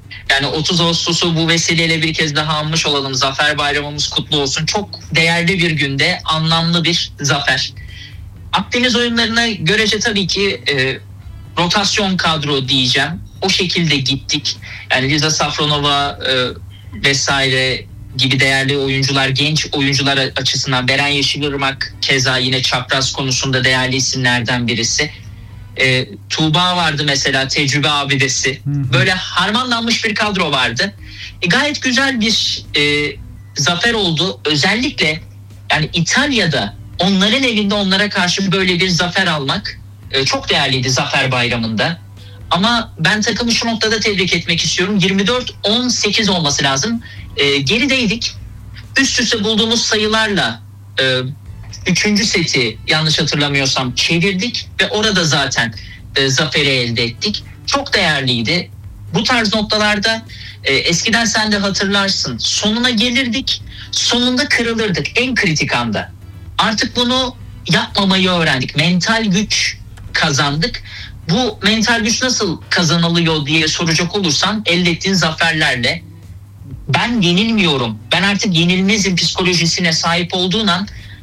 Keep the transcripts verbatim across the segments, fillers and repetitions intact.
Yani otuz Ağustos'u bu vesileyle bir kez daha anmış olalım. Zafer Bayramımız kutlu olsun. Çok değerli bir günde anlamlı bir zafer. Akdeniz oyunlarına görece tabii ki e, rotasyon kadro diyeceğim. O şekilde gittik. Yani Liza Safronova e, vesaire gibi değerli oyuncular, genç oyuncular açısından Beren Yeşilırmak keza yine çapraz konusunda değerli isimlerden birisi. E, Tuğba vardı mesela, tecrübe abidesi. Böyle harmanlanmış bir kadro vardı. E, gayet güzel bir e, zafer oldu. Özellikle yani İtalya'da onların evinde onlara karşı böyle bir zafer almak e, çok değerliydi Zafer Bayramı'nda. Ama ben takımı şu noktada tebrik etmek istiyorum. yirmi dört on sekiz olması lazım. E, gerideydik. Üst üste bulduğumuz sayılarla e, üçüncü seti yanlış hatırlamıyorsam çevirdik ve orada zaten e, zaferi elde ettik. Çok değerliydi. Bu tarz noktalarda e, eskiden sen de hatırlarsın. Sonuna gelirdik, sonunda kırılırdık en kritik anda. Artık bunu yapmamayı öğrendik. Mental güç kazandık. Bu mental güç nasıl kazanılıyor diye soracak olursan elde ettiğin zaferlerle. Ben yenilmiyorum, ben artık yenilmezim psikolojisine sahip olduğun an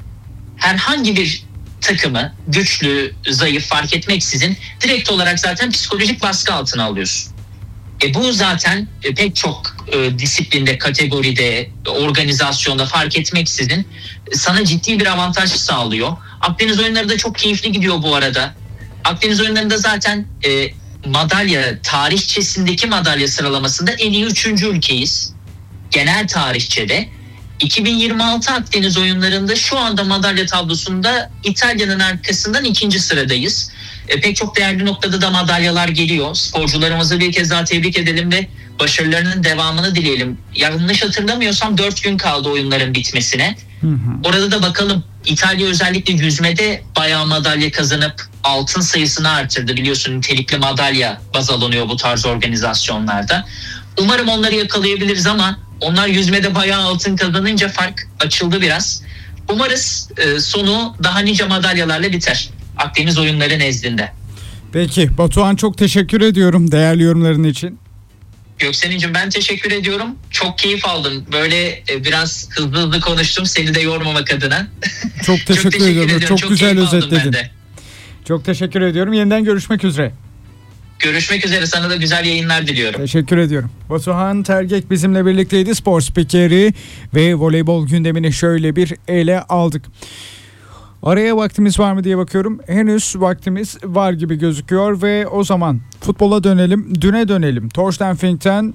herhangi bir takımı güçlü, zayıf fark etmeksizin direkt olarak zaten psikolojik baskı altına alıyorsun. E bu zaten e, pek çok e, disiplinde, kategoride, organizasyonda fark etmeksizin e, sana ciddi bir avantaj sağlıyor. Akdeniz oyunları da çok keyifli gidiyor bu arada. Akdeniz oyunlarında zaten e, madalya, tarihçesindeki madalya sıralamasında en iyi üçüncü ülkeyiz. Genel tarihçede. iki bin yirmi altı Akdeniz oyunlarında şu anda madalya tablosunda İtalya'nın arkasından ikinci sıradayız. E, pek çok değerli noktada da madalyalar geliyor. Sporcularımızı bir kez daha tebrik edelim ve başarılarının devamını dileyelim. Yanlış hatırlamıyorsam dört gün kaldı oyunların bitmesine. Hı hı. Orada da bakalım, İtalya özellikle yüzmede bayağı madalya kazanıp altın sayısını artırdı. Biliyorsun nitelikli madalya baz alınıyor bu tarz organizasyonlarda. Umarım onları yakalayabiliriz ama onlar yüzmede bayağı altın kazanınca fark açıldı biraz. Umarız e, sonu daha nice madalyalarla biter Akdeniz oyunları nezdinde. Peki Batuhan, çok teşekkür ediyorum değerli yorumların için. Göksen'cim ben teşekkür ediyorum. Çok keyif aldım. Böyle e, biraz hızlı hızlı konuştum seni de yormamak adına. Çok teşekkür, çok teşekkür ediyorum. Çok, çok güzel özetledin. Çok teşekkür ediyorum. Yeniden görüşmek üzere. Görüşmek üzere. Sana da güzel yayınlar diliyorum. Teşekkür ediyorum. Batuhan Tergek bizimle birlikteydi. Spor spikeri ve voleybol gündemini şöyle bir ele aldık. Araya vaktimiz var mı diye bakıyorum. Henüz vaktimiz var gibi gözüküyor ve o zaman futbola dönelim. Düne dönelim. Thorsten Fink'ten,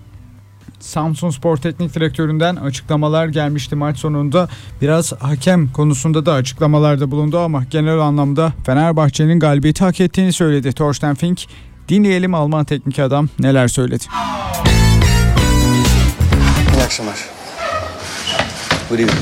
Samsunspor Teknik Direktöründen açıklamalar gelmişti maç sonunda. Biraz hakem konusunda da açıklamalarda bulundu ama genel anlamda Fenerbahçe'nin galibiyeti hak ettiğini söyledi Thorsten Fink. Dinleyelim Alman teknik adam neler söyledi. İyi akşamlar. Good evening.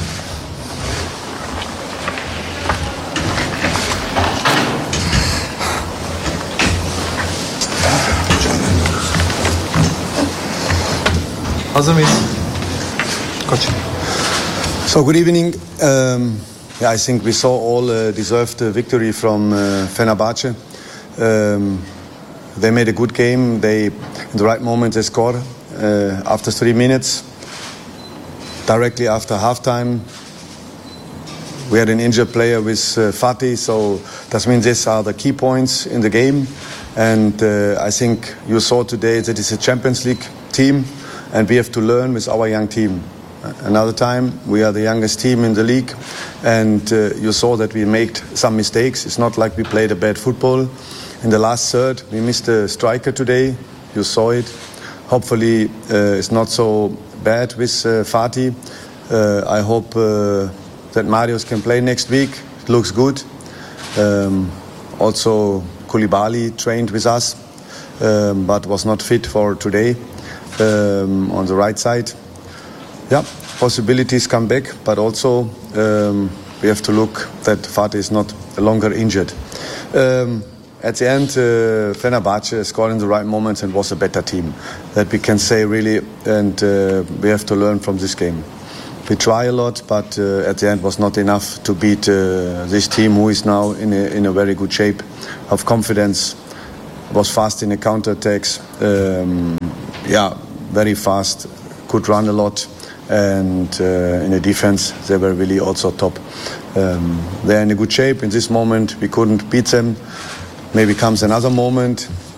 Hazır mıyız? Koç. So good evening. Um, yeah, I think we saw all uh, deserved victory from uh, Fenerbahce. Um, they made a good game. They, in the right moment, they scored uh, after three minutes. Directly after halftime, we had an injured player with uh, Fatih, so that means these are the key points in the game. And uh, I think you saw today that it's a Champions League team. And we have to learn with our young team. Another time, we are the youngest team in the league, and uh, you saw that we made some mistakes. It's not like we played a bad football. In the last third, we missed a striker today. You saw it. Hopefully, uh, it's not so bad with uh, Fatih. Uh, I hope uh, that Marius can play next week. It looks good. Um, also, Koulibaly trained with us, um, but was not fit for today. Um, on the right side, yeah, possibilities come back, but also um, we have to look that Fatih is not longer injured. Um, at the end, uh, Fenerbahce scored in the right moments and was a better team. That we can say really, and uh, we have to learn from this game. We try a lot, but uh, at the end was not enough to beat uh, this team, who is now in a, in a very good shape, of confidence, was fast in the counter-attacks. Um, yeah, very fast, could run a lot, and uh, in the defense they were really also top. Um, they're in a good shape. In this moment we couldn't beat them. Maybe comes another moment.